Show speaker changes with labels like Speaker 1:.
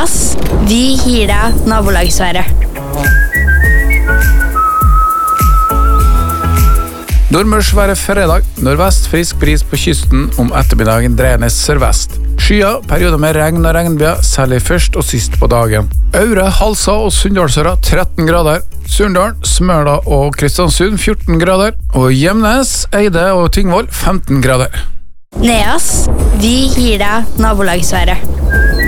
Speaker 1: Neas, vi gir deg nabolagsværet.
Speaker 2: Nordmørsværet fredag. Nordvest frisk bris på kysten, om ettermiddagen dreiende sørvest. Skya, perioder med regn og regnbyer, særlig først og sist på dagen. Aure, Halsa og Sunndalsøra 13 grader. Surndal, Smøla og Kristiansund 14 grader. Og Gjemnes, Eide og Tingvoll 15 grader.
Speaker 1: Neas, vi gir deg nabolagsværet.